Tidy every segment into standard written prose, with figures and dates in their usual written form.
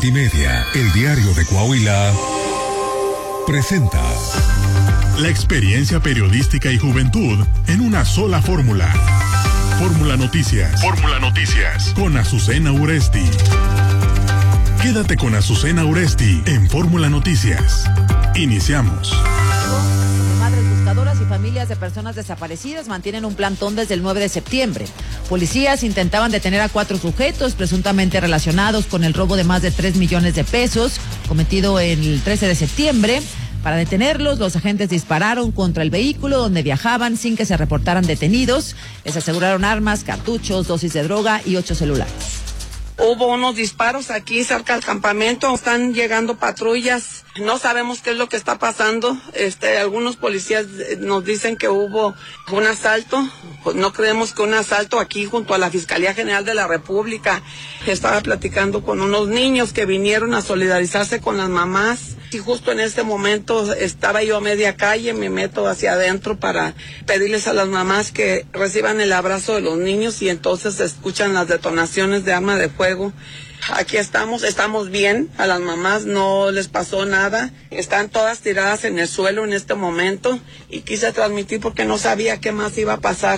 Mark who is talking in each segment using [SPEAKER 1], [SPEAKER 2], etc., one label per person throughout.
[SPEAKER 1] Multimedia, el diario de Coahuila, presenta la experiencia periodística y juventud en una sola fórmula. Fórmula Noticias. Fórmula Noticias. Con Azucena Uresti. Quédate con Azucena Uresti en Fórmula Noticias. Iniciamos.
[SPEAKER 2] Madres buscadoras y familias de personas desaparecidas mantienen un plantón desde el 9 de septiembre. Policías intentaban detener a 4 sujetos presuntamente relacionados con el robo de más de 3 millones de pesos cometido el 13 de septiembre. Para detenerlos, los agentes dispararon contra el vehículo donde viajaban sin que se reportaran detenidos. Les aseguraron armas, cartuchos, dosis de droga y 8 celulares.
[SPEAKER 3] Hubo unos disparos aquí cerca del campamento, están llegando patrullas, no sabemos qué es lo que está pasando. Algunos policías nos dicen que hubo un asalto, pues no creemos que un asalto aquí junto a la Fiscalía General de la República. Estaba platicando con unos niños que vinieron a solidarizarse con las mamás. Y justo en este momento estaba yo a media calle, me meto hacia adentro para pedirles a las mamás que reciban el abrazo de los niños y entonces se escuchan las detonaciones de arma de fuego. Aquí estamos bien, a las mamás no les pasó nada, están todas tiradas en el suelo en este momento y quise transmitir porque no sabía qué más iba a pasar.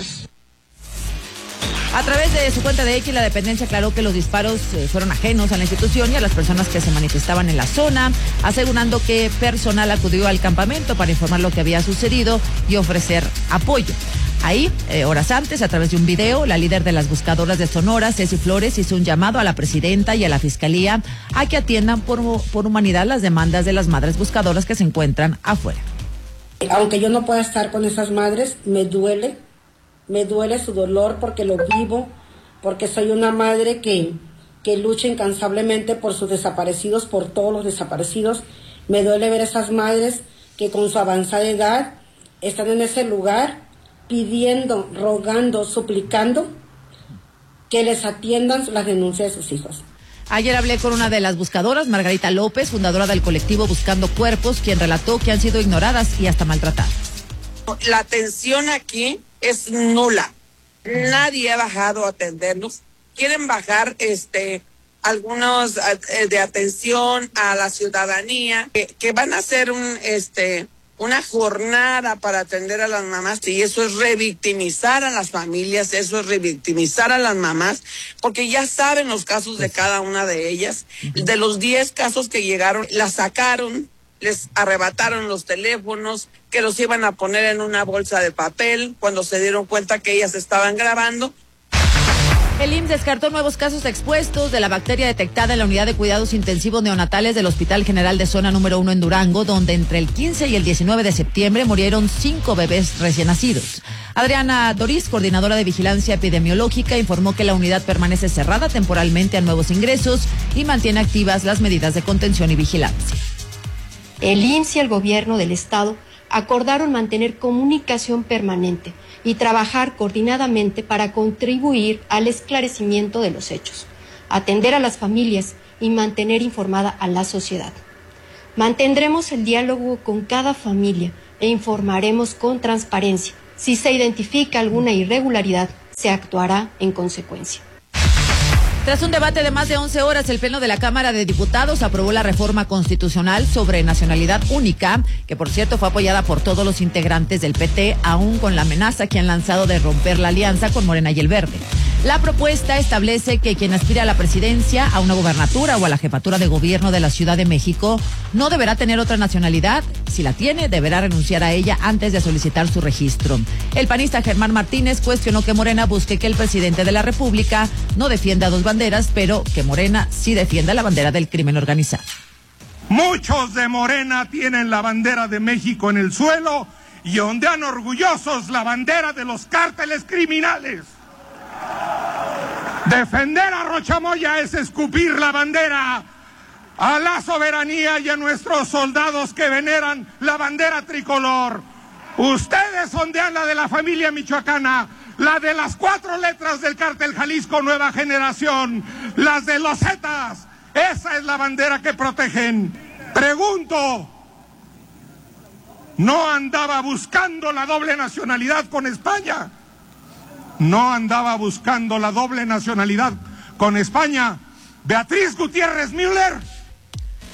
[SPEAKER 2] A través de su cuenta de X, la dependencia aclaró que los disparos fueron ajenos a la institución y a las personas que se manifestaban en la zona, asegurando que personal acudió al campamento para informar lo que había sucedido y ofrecer apoyo. Ahí, horas antes, a través de un video, la líder de las buscadoras de Sonora, Ceci Flores, hizo un llamado a la presidenta y a la fiscalía a que atiendan por humanidad las demandas de las madres buscadoras que se encuentran afuera.
[SPEAKER 4] Aunque yo no pueda estar con esas madres, me duele su dolor porque lo vivo, porque soy una madre que lucha incansablemente por sus desaparecidos, por todos los desaparecidos. Me duele ver esas madres que con su avanzada edad están en ese lugar pidiendo, rogando, suplicando que les atiendan las denuncias de sus hijos.
[SPEAKER 2] Ayer hablé con una de las buscadoras, Margarita López, fundadora del colectivo Buscando Cuerpos, quien relató que han sido ignoradas y hasta maltratadas.
[SPEAKER 3] La atención aquí es nula. Nadie ha bajado a atendernos. Quieren bajar algunos de atención a la ciudadanía que van a hacer una jornada para atender a las mamás, y eso es revictimizar a las familias, eso es revictimizar a las mamás, porque ya saben los casos de cada una de ellas. De los 10 casos que llegaron, las sacaron, les arrebataron los teléfonos, que los iban a poner en una bolsa de papel cuando se dieron cuenta que ellas estaban grabando.
[SPEAKER 2] El IMSS descartó nuevos casos expuestos de la bacteria detectada en la unidad de cuidados intensivos neonatales del Hospital General de Zona número 1 en Durango, donde entre el 15 y el 19 de septiembre murieron 5 bebés recién nacidos. Adriana Doriz, coordinadora de vigilancia epidemiológica, informó que la unidad permanece cerrada temporalmente a nuevos ingresos y mantiene activas las medidas de contención y vigilancia.
[SPEAKER 5] El IMSS y el gobierno del estado acordaron mantener comunicación permanente y trabajar coordinadamente para contribuir al esclarecimiento de los hechos, atender a las familias y mantener informada a la sociedad. Mantendremos el diálogo con cada familia e informaremos con transparencia. Si se identifica alguna irregularidad, se actuará en consecuencia.
[SPEAKER 2] Tras un debate de más de 11 horas, el Pleno de la Cámara de Diputados aprobó la reforma constitucional sobre nacionalidad única, que por cierto fue apoyada por todos los integrantes del PT, aún con la amenaza que han lanzado de romper la alianza con Morena y el Verde. La propuesta establece que quien aspire a la presidencia, a una gobernatura o a la jefatura de gobierno de la Ciudad de México no deberá tener otra nacionalidad. Si la tiene, deberá renunciar a ella antes de solicitar su registro. El panista Germán Martínez cuestionó que Morena busque que el presidente de la República no defienda dos banderas, pero que Morena sí defienda la bandera del crimen organizado.
[SPEAKER 6] Muchos de Morena tienen la bandera de México en el suelo y ondean orgullosos la bandera de los cárteles criminales. Defender a Rocha Moya es escupir la bandera a la soberanía y a nuestros soldados que veneran la bandera tricolor. Ustedes ondean la de la familia michoacana, la de las 4 letras del cártel Jalisco Nueva Generación, las de los Zetas. Esa es la bandera que protegen. Pregunto, ¿no andaba buscando la doble nacionalidad con España? ¿No andaba buscando la doble nacionalidad con España Beatriz Gutiérrez Müller?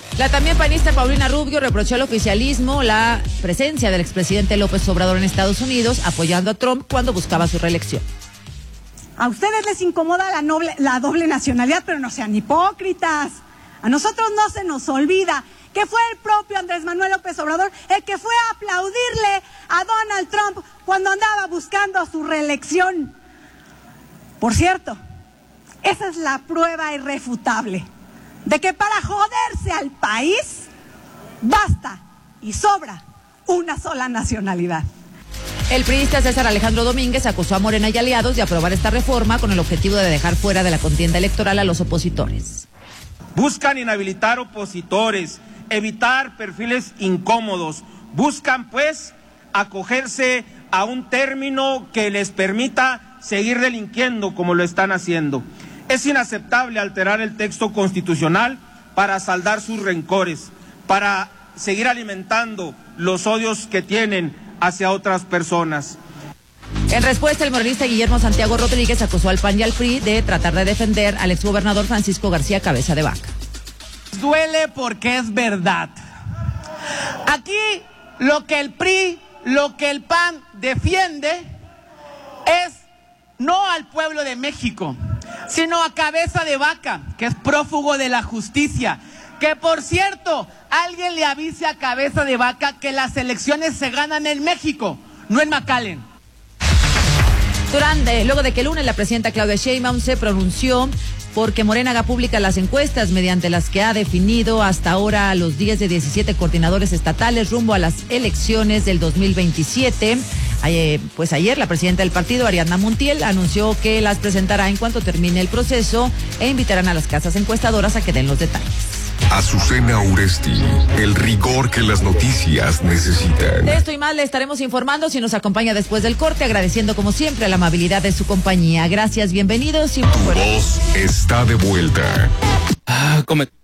[SPEAKER 2] La también panista Paulina Rubio reprochó al oficialismo la presencia del expresidente López Obrador en Estados Unidos apoyando a Trump cuando buscaba su reelección.
[SPEAKER 7] A ustedes les incomoda la doble nacionalidad, pero no sean hipócritas. A nosotros no se nos olvida que fue el propio Andrés Manuel López Obrador el que fue a aplaudirle a Donald Trump cuando andaba buscando su reelección. Por cierto, esa es la prueba irrefutable de que para joderse al país basta y sobra una sola nacionalidad.
[SPEAKER 2] El priista César Alejandro Domínguez acusó a Morena y aliados de aprobar esta reforma con el objetivo de dejar fuera de la contienda electoral a los opositores.
[SPEAKER 8] Buscan inhabilitar opositores, evitar perfiles incómodos, buscan pues acogerse a un término que les permita seguir delinquiendo como lo están haciendo. Es inaceptable alterar el texto constitucional para saldar sus rencores, para seguir alimentando los odios que tienen hacia otras personas.
[SPEAKER 2] En respuesta, el morenista Guillermo Santiago Rodríguez acusó al PAN y al PRI de tratar de defender al exgobernador Francisco García Cabeza de Vaca.
[SPEAKER 9] Duele porque es verdad. Aquí lo que el PRI, lo que el PAN defiende es no al pueblo de México, sino a Cabeza de Vaca, que es prófugo de la justicia. Que por cierto, alguien le avise a Cabeza de Vaca que las elecciones se ganan en México, no en McAllen.
[SPEAKER 2] Luego de que el lunes la presidenta Claudia Sheinbaum se pronunció porque Morena haga públicas las encuestas mediante las que ha definido hasta ahora a los 10 de 17 coordinadores estatales rumbo a las elecciones del 2027. Pues ayer la presidenta del partido, Ariadna Montiel, anunció que las presentará en cuanto termine el proceso e invitarán a las casas encuestadoras a que den los detalles.
[SPEAKER 10] Azucena Uresti, el rigor que las noticias necesitan.
[SPEAKER 2] De esto y más le estaremos informando si nos acompaña después del corte, agradeciendo como siempre la amabilidad de su compañía. Gracias, bienvenidos.
[SPEAKER 10] Tu voz está de vuelta.